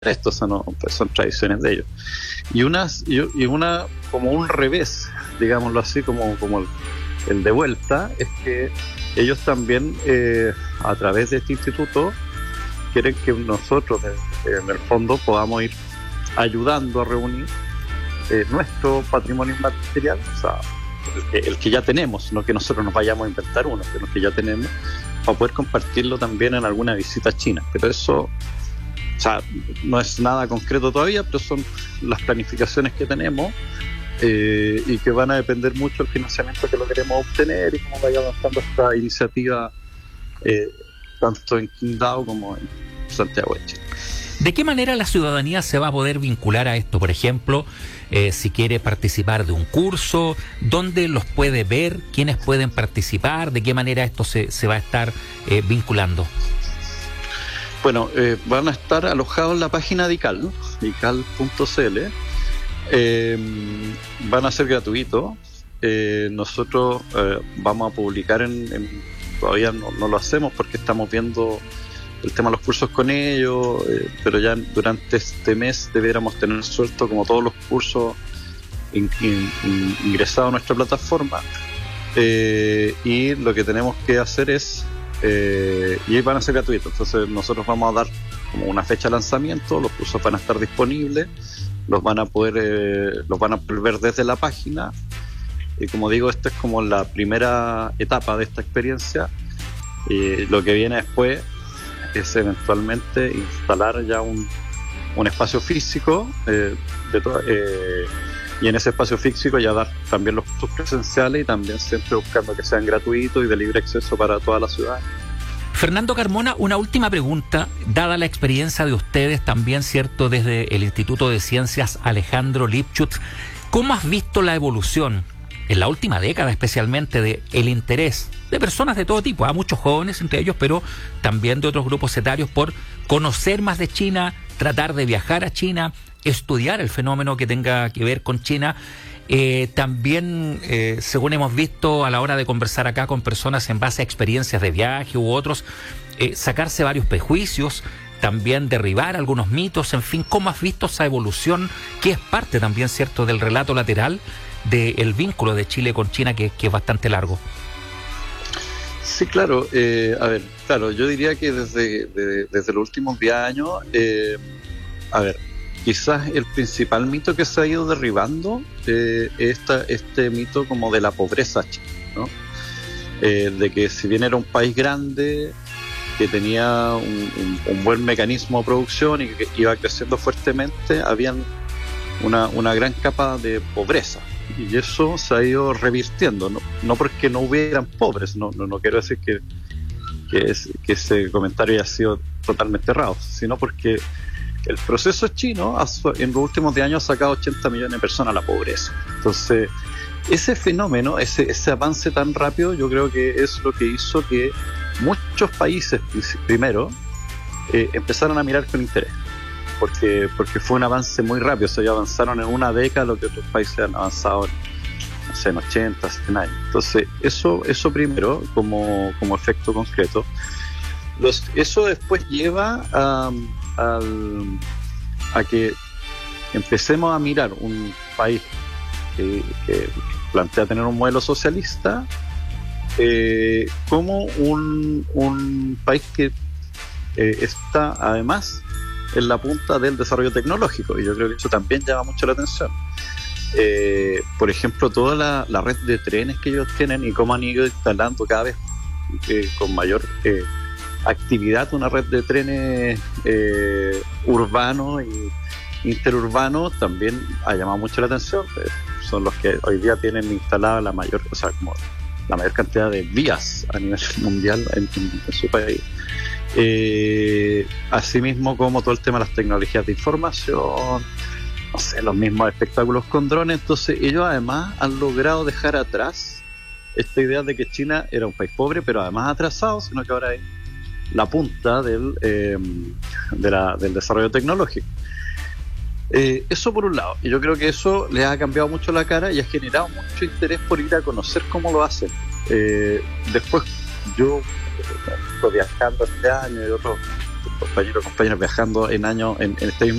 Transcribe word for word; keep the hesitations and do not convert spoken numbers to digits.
esto, son, no, pues son tradiciones de ellos. Y una, y una como un revés, digámoslo así, como, como el, el de vuelta, es que ellos también, eh, a través de este instituto, quieren que nosotros, en el fondo, podamos ir ayudando a reunir eh, nuestro patrimonio inmaterial, o sea, el que, el que ya tenemos, no que nosotros nos vayamos a inventar uno, sino que ya tenemos, para poder compartirlo también en alguna visita a China. Pero eso, o sea, no es nada concreto todavía, pero son las planificaciones que tenemos, eh, y que van a depender mucho del financiamiento que lo queremos obtener y cómo vaya avanzando esta iniciativa, eh, tanto en Qingdao como en Santiago de Chile. ¿De qué manera la ciudadanía se va a poder vincular a esto? Por ejemplo, eh, si quiere participar de un curso, ¿dónde los puede ver? ¿Quiénes pueden participar? ¿De qué manera esto se, se va a estar eh, vinculando? Bueno, eh, van a estar alojados en la página de I C A L, ¿no? I C A L punto C L. Eh, van a ser gratuitos. Eh, nosotros eh, vamos a publicar en, en todavía no, no lo hacemos porque estamos viendo el tema de los cursos con ellos, eh, pero ya durante este mes debiéramos tener suelto como todos los cursos in, in, in, ingresados a nuestra plataforma, eh, y lo que tenemos que hacer es eh, y van a ser gratuitos. Entonces nosotros vamos a dar como una fecha de lanzamiento, los cursos van a estar disponibles, los van a poder eh, los van a poder ver desde la página, y como digo, esta es como la primera etapa de esta experiencia, y lo que viene después es eventualmente instalar ya un, un espacio físico, eh, de to- eh, y en ese espacio físico ya dar también los cursos presenciales, y también siempre buscando que sean gratuitos y de libre acceso para toda la ciudad. Fernando Carmona, una última pregunta, dada la experiencia de ustedes también, ¿cierto?, desde el Instituto de Ciencias Alejandro Lipchutz, ¿cómo has visto la evolución en la última década especialmente de el interés de personas de todo tipo, a muchos jóvenes entre ellos, pero también de otros grupos etarios, por conocer más de China, tratar de viajar a China, estudiar el fenómeno que tenga que ver con China? Eh, también, eh, según hemos visto a la hora de conversar acá con personas en base a experiencias de viaje u otros, eh, sacarse varios prejuicios, también derribar algunos mitos, en fin, ¿cómo has visto esa evolución que es parte también, cierto, del relato lateral del vínculo de Chile con China, que, que es bastante largo? Sí, claro. Eh, a ver, claro, yo diría que desde, de, desde los últimos diez años, eh, a ver, quizás el principal mito que se ha ido derribando eh, es esta, este mito como de la pobreza china, ¿no? Eh, de que si bien era un país grande, que tenía un, un, un buen mecanismo de producción y que iba creciendo fuertemente, habían una, una gran capa de pobreza. Y eso se ha ido revirtiendo, no, no porque no hubieran pobres, no, no, no quiero decir que, que, es, que ese comentario haya sido totalmente errado, sino porque el proceso chino en los últimos diez años ha sacado ochenta millones de personas a la pobreza. Entonces, ese fenómeno, ese, ese avance tan rápido, yo creo que es lo que hizo que muchos países, primero, eh, empezaron a mirar con interés. Porque, porque fue un avance muy rápido, o sea, ya avanzaron en una década lo que otros países han avanzado en, no sé, en ochenta, cien años. Entonces, eso, eso primero, como, como efecto concreto. Los, eso después lleva a, a, a que empecemos a mirar un país que, que plantea tener un modelo socialista, eh, como un, un país que eh, está además en la punta del desarrollo tecnológico, y yo creo que eso también llama mucho la atención. Eh, por ejemplo, toda la, la red de trenes que ellos tienen y cómo han ido instalando cada vez eh, con mayor eh, actividad una red de trenes eh, urbanos y interurbanos, también ha llamado mucho la atención. Eh, son los que hoy día tienen instalada la mayor, o sea, como la mayor cantidad de vías a nivel mundial en, en, en su país. Eh, asimismo, como todo el tema de las tecnologías de información, no sé, los mismos espectáculos con drones. Entonces ellos además han logrado dejar atrás esta idea de que China era un país pobre, pero además atrasado, sino que ahora es la punta del, eh, de la, del desarrollo tecnológico. Eh, eso por un lado, y yo creo que eso les ha cambiado mucho la cara y ha generado mucho interés por ir a conocer cómo lo hacen. Eh, después yo estoy viajando este año y otros compañeros compañeros viajando en años en, en este mismo